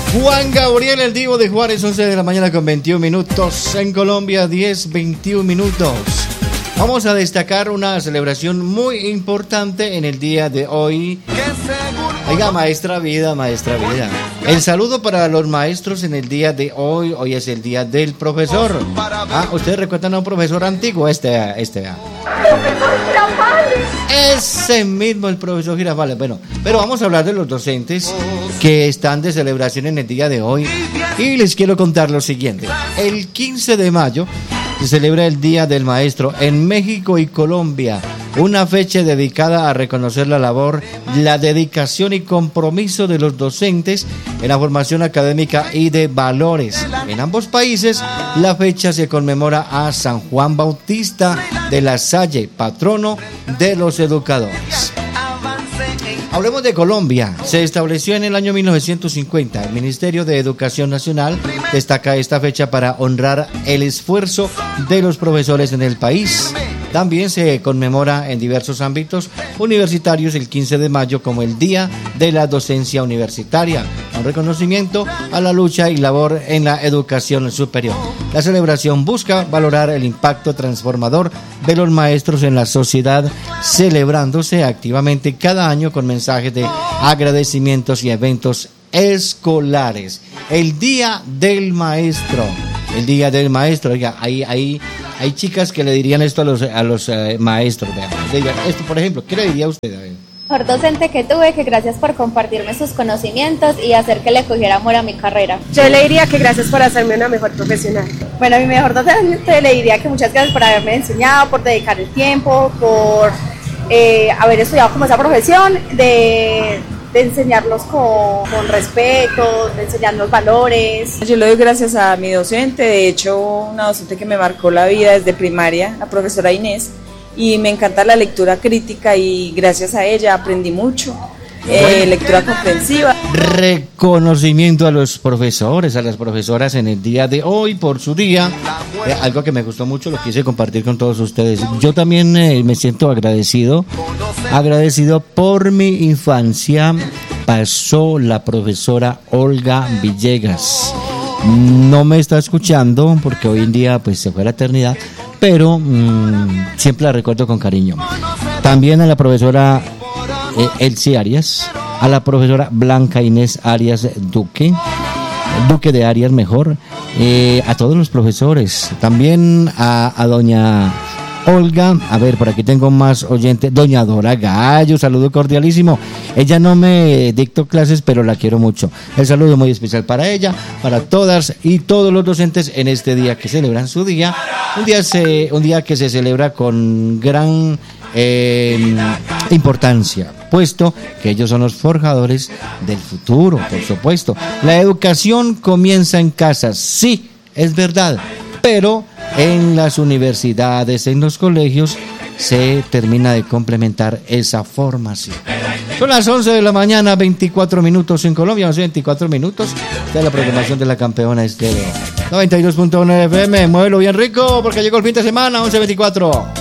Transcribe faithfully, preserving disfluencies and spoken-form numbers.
Juan Gabriel, el Divo de Juárez, once de la mañana con veintiún minutos. En Colombia, diez, veintiún minutos. Vamos a destacar una celebración muy importante en el día de hoy. Oiga, maestra vida, maestra vida. El saludo para los maestros en el día de hoy. Hoy es el día del profesor. Ah, ¿ustedes recuerdan a un profesor antiguo? Este, este. ¡Profesor Girafales! Ese mismo, el profesor Girafales. Bueno, pero vamos a hablar de los docentes que están de celebración en el día de hoy. Y les quiero contar lo siguiente. El quince de mayo se celebra el Día del Maestro en México y Colombia, una fecha dedicada a reconocer la labor, la dedicación y compromiso de los docentes en la formación académica y de valores. En ambos países, la fecha se conmemora a San Juan Bautista de la Salle, patrono de los educadores. Hablemos de Colombia. Se estableció en el año mil novecientos cincuenta. El Ministerio de Educación Nacional destaca esta fecha para honrar el esfuerzo de los profesores en el país. También se conmemora en diversos ámbitos universitarios el quince de mayo como el Día de la Docencia Universitaria, un reconocimiento a la lucha y labor en la educación superior. La celebración busca valorar el impacto transformador de los maestros en la sociedad, celebrándose activamente cada año con mensajes de agradecimientos y eventos escolares. El Día del Maestro. El Día del Maestro. Oiga, hay, hay, hay chicas que le dirían esto a los, a los eh, maestros. Vean. Digan, esto, por ejemplo, ¿qué le diría a usted? A ver. Mejor docente que tuve, que gracias por compartirme sus conocimientos y hacer que le cogiera amor a mi carrera. Yo le diría que gracias por hacerme una mejor profesional. Bueno, a mi mejor docente le diría que muchas gracias por haberme enseñado, por dedicar el tiempo, por eh, haber estudiado como esa profesión, de, de enseñarlos con, con respeto, de enseñarnos valores. Yo le doy gracias a mi docente, de hecho una docente que me marcó la vida desde primaria, la profesora Inés, y me encanta la lectura crítica y gracias a ella aprendí mucho, eh, lectura comprensiva. Reconocimiento a los profesores, a las profesoras en el día de hoy por su día, eh, algo que me gustó mucho, lo quise compartir con todos ustedes. Yo también eh, me siento agradecido, agradecido por mi infancia. Pasó la profesora Olga Villegas. No me está escuchando porque hoy en día pues se fue a la eternidad, pero mmm, siempre la recuerdo con cariño. También a la profesora eh, Elsie Arias, a la profesora Blanca Inés Arias Duque, Duque de Arias mejor, eh, a todos los profesores, también a, a doña Olga, a ver, por aquí tengo más oyentes, doña Dora Gallo, saludo cordialísimo. Ella no me dictó clases, pero la quiero mucho. El saludo muy especial para ella, para todas y todos los docentes en este día que celebran su día, un día, se, un día que se celebra con gran eh, importancia, puesto que ellos son los forjadores del futuro, por supuesto. La educación comienza en casa, sí, es verdad, pero en las universidades, en los colegios, se termina de complementar esa formación. Son las once de la mañana, veinticuatro minutos en Colombia, once veinticuatro minutos de la programación de la campeona Estéreo. noventa y dos punto uno F M, muévelo bien rico porque llegó el fin de semana, once veinticuatro.